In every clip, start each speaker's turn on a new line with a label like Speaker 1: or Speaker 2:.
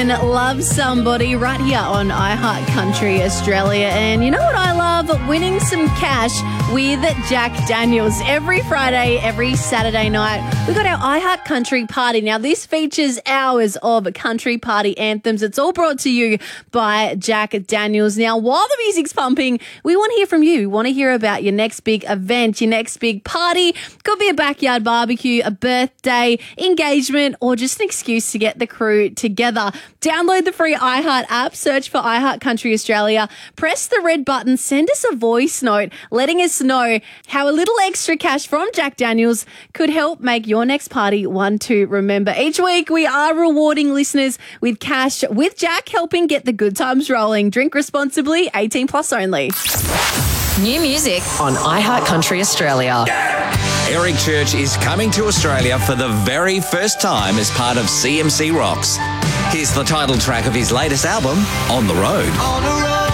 Speaker 1: Morgan, Love Somebody, right here on iHeart Country Australia. And you know what I love? Winning some cash with Jack Daniels. Every Friday, every Saturday night, we got our iHeart Country Party. Now, this features hours of country party anthems. It's all brought to you by Jack Daniels. Now, while the music's pumping, we want to hear from you. We want to hear about your next big event, your next big party. Could be a backyard barbecue, a birthday, engagement, or just an excuse to get the crew together. Download the free iHeart app, search for iHeart Country Australia, press the red button, send us a voice note letting us know how a little extra cash from Jack Daniels could help make your next party one to remember. Each week we are rewarding listeners with cash with Jack, helping get the good times rolling. Drink responsibly, 18 plus only.
Speaker 2: New music on iHeart Country Australia.
Speaker 3: Eric Church is coming to Australia for the very first time as part of CMC Rocks. Here's the title track of his latest album, On the Road.
Speaker 4: On the road,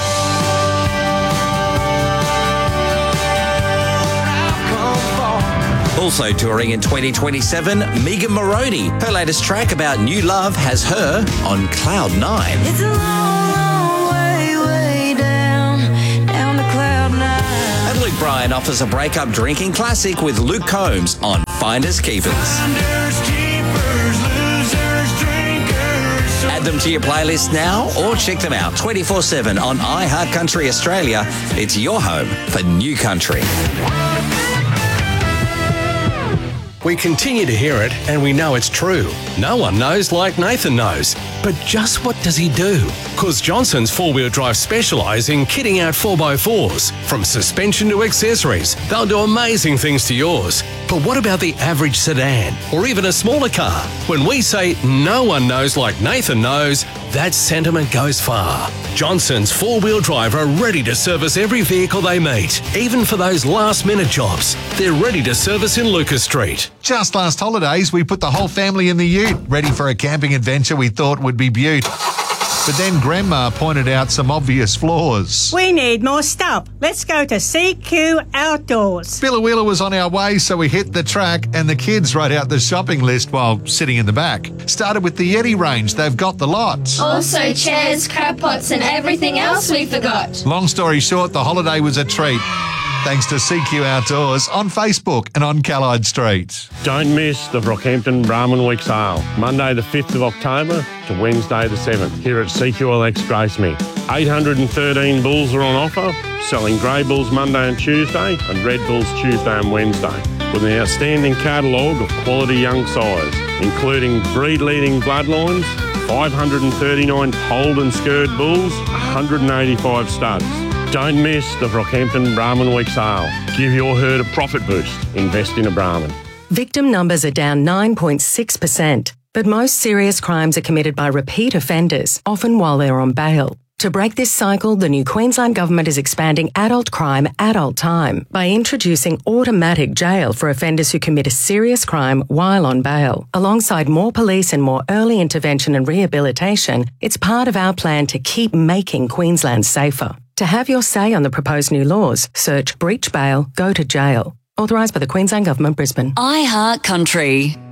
Speaker 4: I've come far.
Speaker 3: Also touring in 2027, Megan Moroney. Her latest track about new love has her on Cloud 9.
Speaker 4: It's a long, long way down to cloud 9.
Speaker 3: And Luke Bryan offers a breakup drinking classic with Luke Combs on Finders Keepers.
Speaker 4: Finders, keepers, losers, drinkers.
Speaker 3: Add them to your playlist now or check them out 24/7 on iHeart Country Australia. It's your home for new country.
Speaker 5: We continue to hear it and we know it's true. No one knows like Nathan knows. But just what does he do? Because Johnson's four-wheel drive specialise in kitting out 4x4s. From suspension to accessories, they'll do amazing things to yours. But what about the average sedan or even a smaller car? When we say no one knows like Nathan knows, that sentiment goes far. Johnson's four-wheel drive are ready to service every vehicle they meet, even for those last-minute jobs. They're ready to service in Lucas Street.
Speaker 6: Just last holidays, we put the whole family in the ute, ready for a camping adventure we thought would be beaut. But then Grandma pointed out some obvious flaws.
Speaker 7: We need more stuff. Let's go to CQ Outdoors.
Speaker 6: Billawheeler was on our way, so we hit the track and the kids wrote out the shopping list while sitting in the back. Started with the Yeti range. They've got the lot.
Speaker 8: Also chairs, crab pots and everything else we forgot.
Speaker 6: Long story short, the holiday was a treat. Thanks to CQ Outdoors on Facebook and on Callide Street.
Speaker 9: Don't miss the Brockhampton Brahman Week sale, Monday the 5th of October to Wednesday the 7th, here at CQLX Gracemead. 813 bulls are on offer, selling grey bulls Monday and Tuesday and red bulls Tuesday and Wednesday, with an outstanding catalogue of quality young sires, including breed-leading bloodlines, 539 polled and scurred bulls, 185 studs. Don't miss the Brockhampton Brahman Week sale. Give your herd a profit boost. Invest in a Brahman.
Speaker 2: Victim numbers are down 9.6%, but most serious crimes are committed by repeat offenders, often while they're on bail. To break this cycle, the new Queensland Government is expanding adult crime, adult time by introducing automatic jail for offenders who commit a serious crime while on bail. Alongside more police and more early intervention and rehabilitation, it's part of our plan to keep making Queensland safer. To have your say on the proposed new laws, search breach bail, go to jail. Authorised by the Queensland Government, Brisbane.
Speaker 10: iHeart Country.